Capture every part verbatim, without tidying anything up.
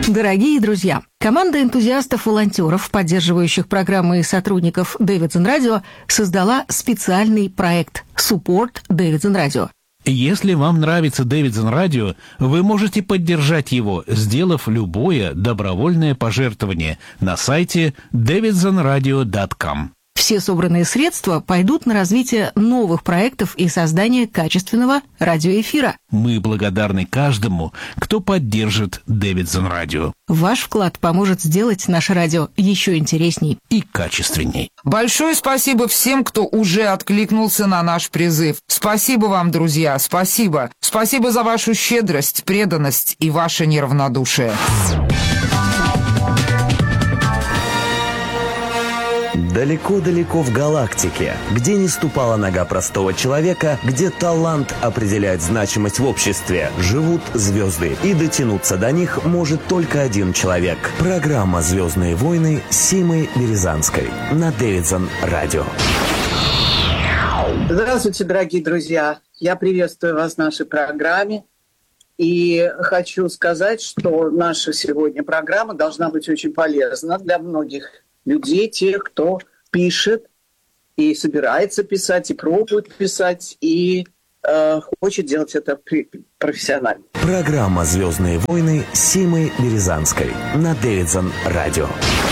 Дорогие друзья, команда энтузиастов-волонтеров, поддерживающих программы и сотрудников Davidson Radio, создала специальный проект Support Davidson Radio. Если вам нравится Davidson Radio, вы можете поддержать его, сделав любое добровольное пожертвование на сайте дэвидсон радио точка ком. Все собранные средства пойдут на развитие новых проектов и создание качественного радиоэфира. Мы благодарны каждому, кто поддержит Davidson Radio. Ваш вклад поможет сделать наше радио еще интересней и качественней. Большое спасибо всем, кто уже откликнулся на наш призыв. Спасибо вам, друзья, спасибо. Спасибо за вашу щедрость, преданность и ваше неравнодушие. Далеко-далеко в галактике, где не ступала нога простого человека, где талант определяет значимость в обществе, живут звезды. И дотянуться до них может только один человек. Программа «Звездные войны» с Симой Березанской на Davidson Radio. Здравствуйте, дорогие друзья. Я приветствую вас в нашей программе. И хочу сказать, что наша сегодня программа должна быть очень полезна для многих людей, тех, кто пишет и собирается писать, и пробует писать, и э, хочет делать это профессионально. Программа «Звездные войны» с Симой Березанской на Davidson Radio.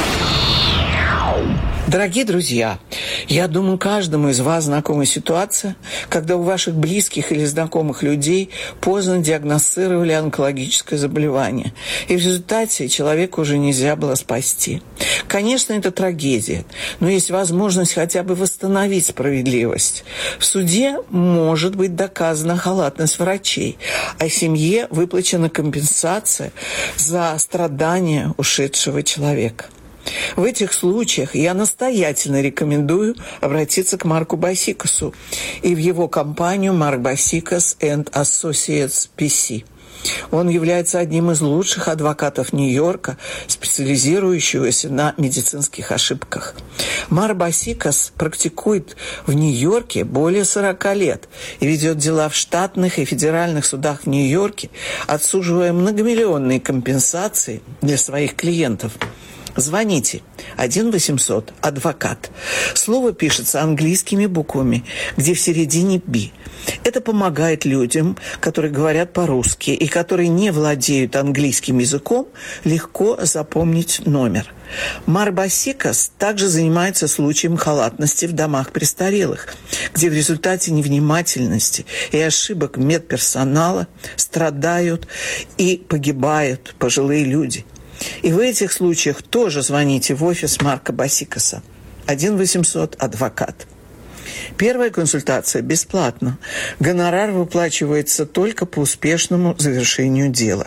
Дорогие друзья, я думаю, каждому из вас знакома ситуация, когда у ваших близких или знакомых людей поздно диагностировали онкологическое заболевание, и в результате человека уже нельзя было спасти. Конечно, это трагедия, но есть возможность хотя бы восстановить справедливость. В суде может быть доказана халатность врачей, а семье выплачена компенсация за страдания ушедшего человека. В этих случаях я настоятельно рекомендую обратиться к Марку Басикасу и в его компанию Mark Basikas and Associates пи си. Он является одним из лучших адвокатов Нью-Йорка, специализирующегося на медицинских ошибках. Марк Басикас практикует в Нью-Йорке более сорока лет и ведет дела в штатных и федеральных судах в Нью-Йорке, отсуживая многомиллионные компенсации для своих клиентов. Звоните один восемьсот адвокат. Слово пишется английскими буквами, где в середине «би». Это помогает людям, которые говорят по-русски и которые не владеют английским языком, легко запомнить номер. Марк Басикас также занимается случаем халатности в домах престарелых, где в результате невнимательности и ошибок медперсонала страдают и погибают пожилые люди. И в этих случаях тоже звоните в офис Марка Басикаса. один восемьсот адвокат. Первая консультация бесплатна. Гонорар выплачивается только по успешному завершению дела.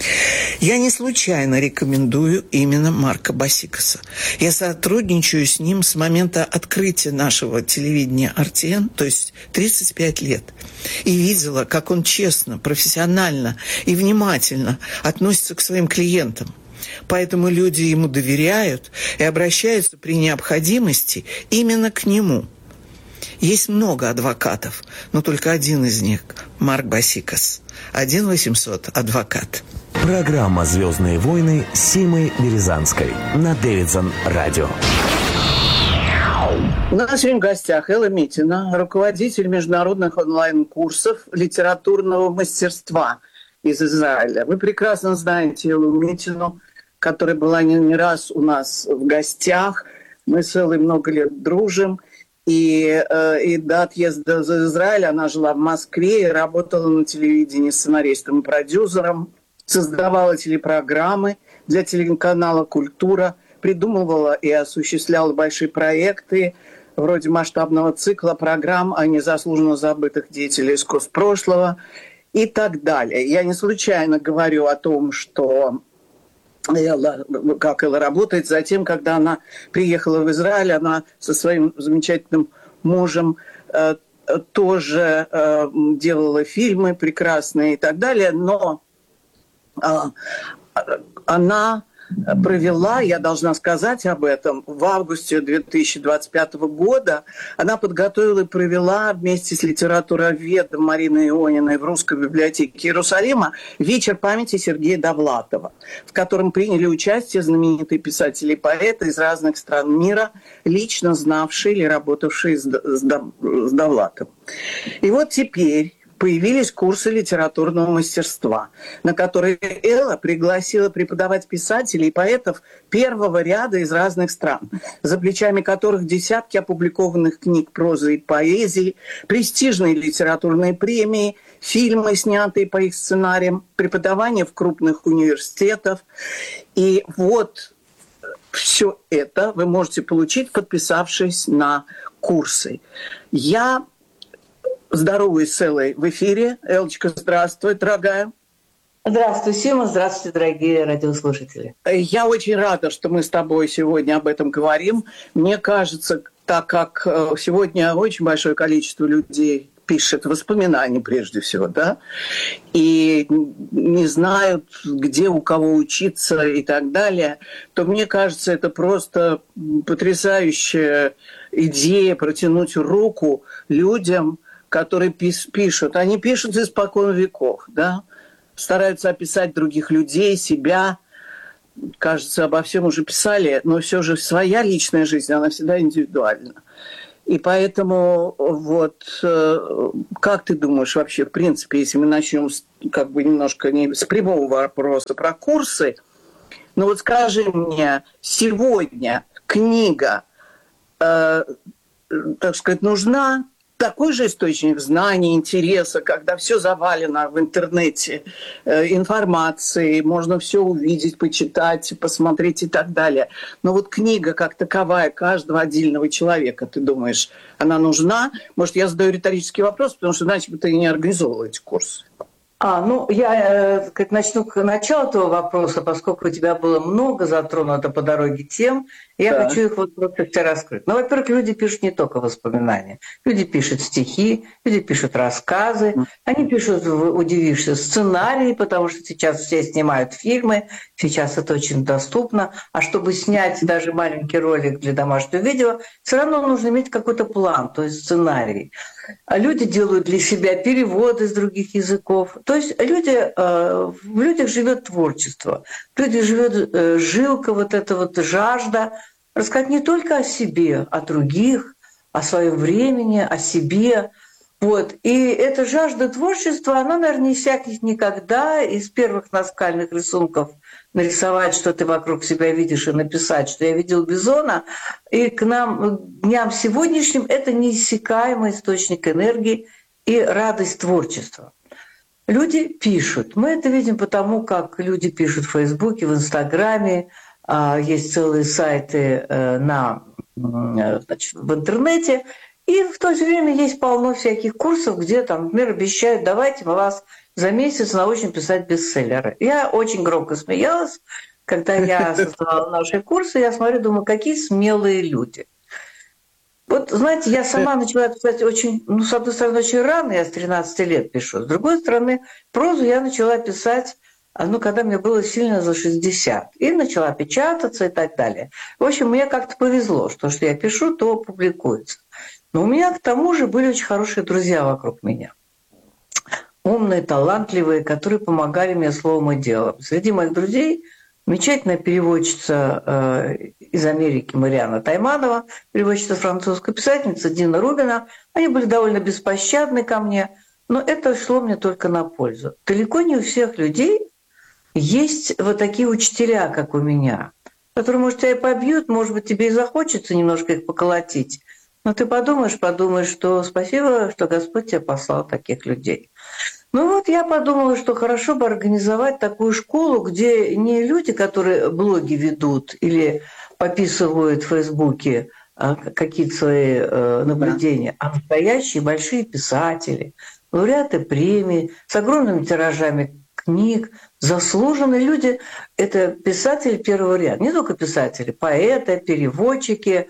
Я не случайно рекомендую именно Марка Басикаса. Я сотрудничаю с ним с момента открытия нашего телевидения ар ти эн, то есть тридцать пять лет. И видела, как он честно, профессионально и внимательно относится к своим клиентам. Поэтому люди ему доверяют и обращаются при необходимости именно к нему. Есть много адвокатов, но только один из них – Марк Басикас. один восемьсот адвокат. Программа «Звездные войны» с Симой Березанской на Davidson Radio. У нас сегодня в гостях Элла Митина, руководитель международных онлайн-курсов литературного мастерства из Израиля. Вы прекрасно знаете Эллу Митину, которая была не, не раз у нас в гостях. Мы с Эллой много лет дружим. И, э, и до отъезда из Израиля она жила в Москве и работала на телевидении сценаристом и продюсером, создавала телепрограммы для телеканала «Культура», придумывала и осуществляла большие проекты вроде масштабного цикла программ о незаслуженно забытых деятелях искусств прошлого и так далее. Я не случайно говорю о том, что Элла, как Элла работает. Затем, когда она приехала в Израиль, она со своим замечательным мужем э, тоже э, делала фильмы прекрасные и так далее. Но э, она провела, я должна сказать об этом, в августе две тысячи двадцать пятого года. Она подготовила и провела вместе с литературоведом Мариной Иониной в Русской библиотеке Иерусалима вечер памяти Сергея Довлатова, в котором приняли участие знаменитые писатели и поэты из разных стран мира, лично знавшие или работавшие с Довлатовым. И вот теперь появились курсы литературного мастерства, на которые Элла пригласила преподавать писателей и поэтов первого ряда из разных стран, за плечами которых десятки опубликованных книг прозы и поэзии, престижные литературные премии, фильмы, снятые по их сценариям, преподавание в крупных университетах. И вот все это вы можете получить, подписавшись на курсы. Я здороваюсь с Эллой в эфире. Эллочка, здравствуй, дорогая. Здравствуй, Сима. Здравствуйте, дорогие радиослушатели. Я очень рада, что мы с тобой сегодня об этом говорим. Мне кажется, так как сегодня очень большое количество людей пишет воспоминания прежде всего, да, и не знают, где у кого учиться и так далее, то мне кажется, это просто потрясающая идея протянуть руку людям, которые пишут. Они пишут испокон веков, да, стараются описать других людей, себя. Кажется, обо всем уже писали, но все же своя личная жизнь, она всегда индивидуальна. И поэтому вот как ты думаешь вообще, в принципе, если мы начнем как бы немножко не с прямого вопроса про курсы, ну вот скажи мне, сегодня книга, э, так сказать, нужна? Такой же источник знаний, интереса, когда все завалено в интернете э, информацией, можно все увидеть, почитать, посмотреть и так далее. Но вот книга как таковая каждого отдельного человека, ты думаешь, она нужна? Может, я задаю риторический вопрос, потому что иначе бы ты не организовывала эти курсы. А, ну, я как начну к началу этого вопроса, поскольку у тебя было много затронуто по дороге тем, я да. хочу их вот просто все раскрыть. Ну, во-первых, люди пишут не только воспоминания. Люди пишут стихи, люди пишут рассказы, они пишут, удивишься, сценарии, потому что сейчас все снимают фильмы, сейчас это очень доступно. А чтобы снять даже маленький ролик для домашнего видео, все равно нужно иметь какой-то план, то есть сценарий. А люди делают для себя переводы с других языков. То есть люди, в людях живет творчество, в людях живет жилка, вот эта вот жажда рассказать не только о себе, о других, о своем времени, о себе. Вот. И эта жажда творчества, она, наверное, не иссякнет никогда. Из первых наскальных рисунков нарисовать, что ты вокруг себя видишь, и написать, что я видел бизона. И к нам, к дням сегодняшним, это неиссякаемый источник энергии и радость творчества. Люди пишут. Мы это видим потому, как люди пишут в Фейсбуке, в Инстаграме. Есть целые сайты на, значит, в интернете. И в то же время есть полно всяких курсов, где, там, например, обещают, давайте мы вас за месяц научим писать бестселлеры. Я очень громко смеялась, когда я создавала наши курсы. Я смотрю, думаю, какие смелые люди. Вот, знаете, я сама начала писать очень, ну, с одной стороны, очень рано, я с тринадцати лет пишу. С другой стороны, прозу я начала писать, ну, когда мне было сильно за шестьдесят. И начала печататься и так далее. В общем, мне как-то повезло, что что я пишу, то публикуется. Но у меня, к тому же, были очень хорошие друзья вокруг меня. Умные, талантливые, которые помогали мне словом и делом. Среди моих друзей замечательная переводчица э, из Америки Марианна Тайманова, переводчица французская, писательница Дина Рубина. Они были довольно беспощадны ко мне, но это шло мне только на пользу. Далеко не у всех людей есть вот такие учителя, как у меня, которые, может, тебя и побьют, может быть, тебе и захочется немножко их поколотить. Но ты подумаешь, подумаешь, что спасибо, что Господь тебе послал таких людей. Ну вот я подумала, что хорошо бы организовать такую школу, где не люди, которые блоги ведут или пописывают в Фейсбуке какие-то свои наблюдения, а настоящие большие писатели, лауреаты премий с огромными тиражами книг, заслуженные люди. Это писатели первого ряда, не только писатели, поэты, переводчики,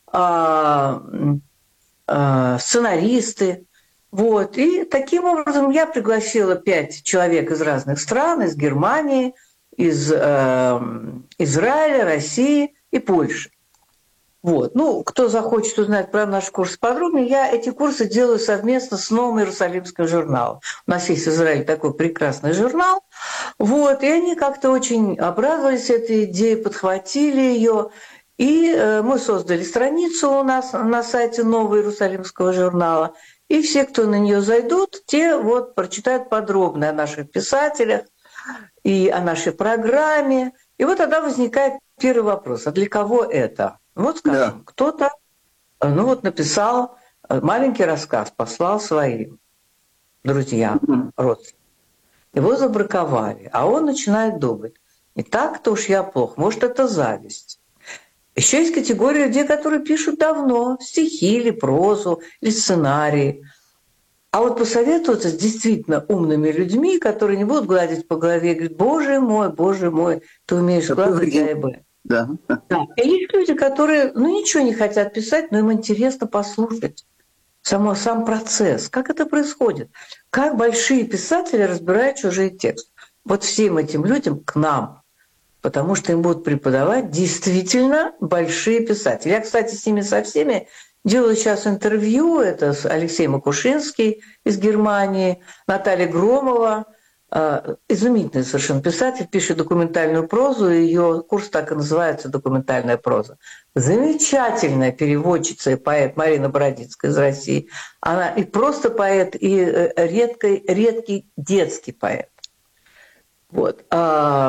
сценаристы. Вот. И таким образом я пригласила пять человек из разных стран, из Германии, из э, Израиля, России и Польши. Вот. Ну, кто захочет узнать про наш курс подробнее, я эти курсы делаю совместно с Новым Иерусалимским журналом. У нас есть в Израиле такой прекрасный журнал. Вот. И они как-то очень обрадовались этой идее, подхватили ее. И э, мы создали страницу у нас на сайте Нового Иерусалимского журнала. И все, кто на нее зайдут, те вот прочитают подробно о наших писателях и о нашей программе. И вот тогда возникает первый вопрос. А для кого это? Вот, скажем, да. Кто-то, ну вот, написал маленький рассказ, послал своим друзьям, mm-hmm. родственникам. Его забраковали, а он начинает думать, не так-то уж я плох, может, это зависть. Еще есть категория людей, которые пишут давно стихи или прозу, или сценарии. А вот посоветоваться с действительно умными людьми, которые не будут гладить по голове и говорить, боже мой, боже мой, ты умеешь гладить А и Б. Да. Да. И есть люди, которые, ну, ничего не хотят писать, но им интересно послушать само, сам процесс, как это происходит, как большие писатели разбирают чужие тексты. Вот всем этим людям к нам, потому что им будут преподавать действительно большие писатели. Я, кстати, с ними со всеми делаю сейчас интервью. Это Алексей Макушинский из Германии, Наталья Громова, изумительный совершенно писатель, пишет документальную прозу, ее курс так и называется «Документальная проза». Замечательная переводчица и поэт Марина Бородицкая из России. Она и просто поэт, и редкий, редкий детский поэт. Вот.